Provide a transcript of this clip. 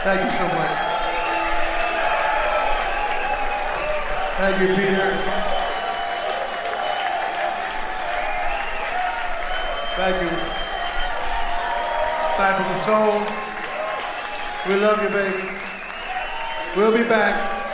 Thank you so much. Thank you, Peter. Thank you. Disciples of Soul. We love you, baby. We'll be back.